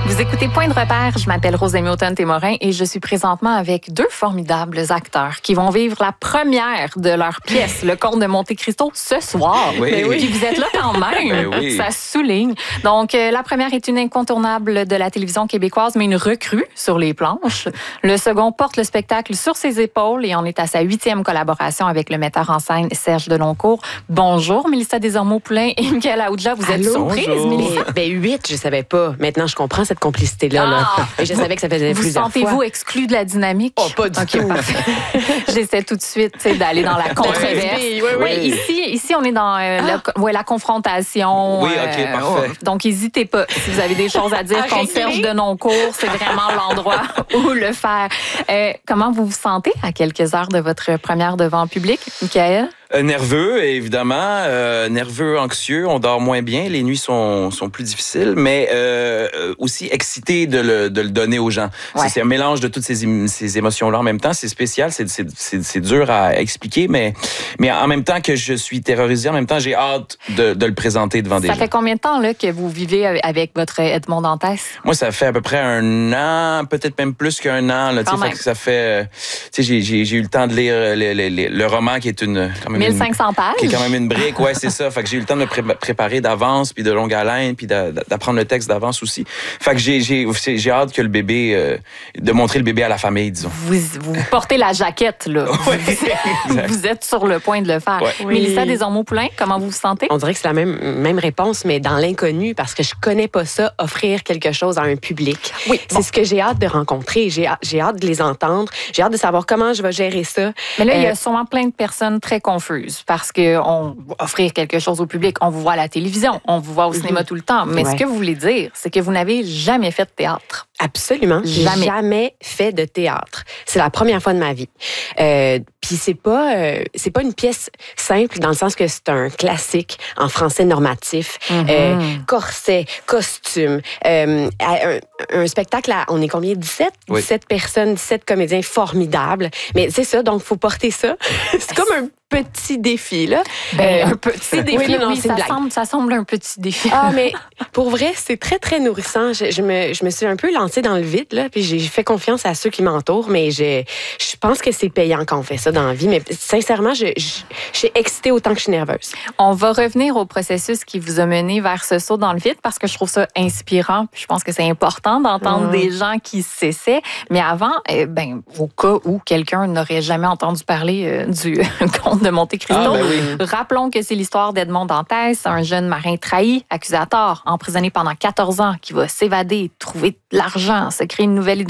Vous écoutez Point de repère, je m'appelle Rosemée Automne-Témorin et je suis présentement avec deux formidables acteurs qui vont vivre la première de leur pièce, Le Comte de Monte-Cristo, ce soir. Oui. Puis vous êtes là quand même, oui. Ça souligne. Donc, la première est une incontournable de la télévision québécoise, mais une recrue sur les planches. Le second porte le spectacle sur ses épaules et en est à sa 8e collaboration avec le metteur en scène Serge Deloncourt. Bonjour, Mélissa Desormeaux-Poulain et Michaël Aoudja. Vous êtes surprise, Mélissa? 8, je savais pas. Maintenant, je comprends cette complicité-là. Là. Et je savais que ça faisait plusieurs fois. Vous sentez-vous exclu de la dynamique? Oh, pas du tout. J'essaie tout de suite d'aller dans la controverse. Oui. Ici, on est dans la confrontation. Oui, OK, parfait. Donc, n'hésitez pas. Si vous avez des choses à dire contre Serge Deloncourt, c'est vraiment l'endroit où le faire. Comment vous vous sentez à quelques heures de votre première devant public, Michaël? Nerveux, évidemment. Nerveux, anxieux. On dort moins bien. Les nuits sont plus difficiles, mais aussi excité de le donner aux gens. Ouais. C'est un mélange de toutes ces émotions-là en même temps. C'est spécial, c'est dur à expliquer, mais en même temps que je suis terrorisé, en même temps, j'ai hâte de le présenter devant des gens. Ça fait combien de temps là, que vous vivez avec votre Edmond Dantès? Moi, ça fait à peu près 1 an, peut-être même plus qu'1 an. Là, fait que ça fait... j'ai eu le temps de lire le roman qui est quand même 1500 pages? Qui est quand même une brique, ouais, c'est ça. Fait que j'ai eu le temps de me préparer d'avance, puis de longue haleine, puis d'apprendre le texte d'avance aussi. Fait que j'ai hâte que le bébé... de montrer le bébé à la famille, disons. Vous portez la jaquette, là. Vous êtes sur le point de le faire. Ouais. Mélissa Desormeaux-Poulain, comment vous vous sentez? On dirait que c'est la même réponse, mais dans l'inconnu, parce que je connais pas ça, offrir quelque chose à un public. Oui. C'est ce que j'ai hâte de rencontrer. J'ai hâte de les entendre. J'ai hâte de savoir comment je vais gérer ça. Mais là, il y a sûrement plein de personnes très confuses parce qu'on va offrir quelque chose au public. On vous voit à la télévision, on vous voit au cinéma tout le temps. Mais ce que vous voulez dire, c'est que vous n'avez jamais fait de théâtre. Absolument. Jamais fait de théâtre. C'est la première fois de ma vie. Puis c'est pas une pièce simple dans le sens que c'est un classique en français normatif. Corset, costume. Un spectacle, on est combien? 17? Oui. 17 personnes, 17 comédiens formidables. Mais c'est ça, donc faut porter ça. C'est comme un petit défi, là. Un petit défi, oui, ça semble un petit défi. Ah, mais pour vrai, c'est très, très nourrissant. Je me suis un peu lancée dans le vide, là, puis j'ai fait confiance à ceux qui m'entourent, mais je pense que c'est payant quand on fait ça dans la vie. Mais sincèrement, je suis excitée autant que je suis nerveuse. On va revenir au processus qui vous a mené vers ce saut dans le vide parce que je trouve ça inspirant. Puis je pense que c'est important d'entendre des gens qui s'essaient. Mais avant, au cas où quelqu'un n'aurait jamais entendu parler du Comte de Monte-Cristo, rappelons que c'est l'histoire d'Edmond Dantès, un jeune marin trahi, accusé à tort, emprisonné pendant 14 ans, qui va s'évader, trouver de l'argent, se créer une nouvelle